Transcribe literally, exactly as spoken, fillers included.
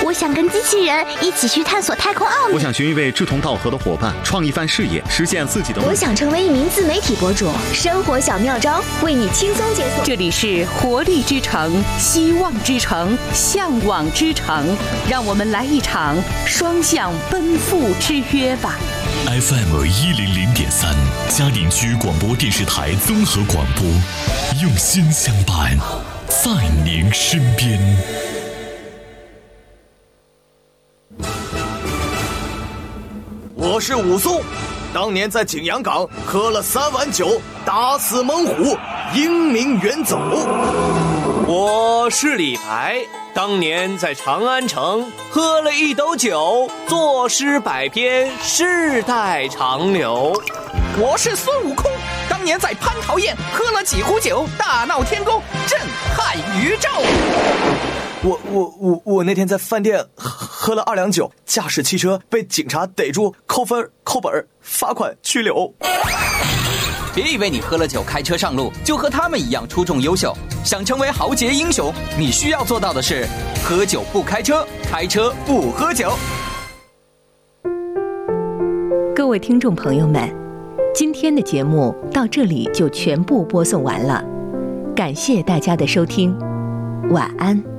我想跟机器人一起去探索太空奥秘。 我想寻一位志同道合的伙伴，创一番事业，实现自己的梦想。 我想成为一名自媒体博主，生活小妙招为你轻松解锁。 这里是活力之城，希望之城，向往之城，让我们来一场双向奔赴之约吧。 F M 一零零点三，嘉陵区广播电视台综合广播，用心相伴，在您身边。 我是武松，当年在景阳冈喝了三碗酒，打死猛虎，英名远走。 我是李白，当年在长安城喝了一斗酒，作诗百篇，世代长流。 我是孙悟空，当年在蟠桃宴喝了几壶酒，大闹天宫，震撼宇宙。 我我我我那天在饭店喝了二两酒，驾驶汽车被警察逮住，扣分扣本罚款拘留。 别以为你喝了酒开车上路就和他们一样出众优秀，想成为豪杰英雄，你需要做到的是喝酒不开车，开车不喝酒。 各位听众朋友们，今天的节目到这里就全部播送完了，感谢大家的收听，晚安。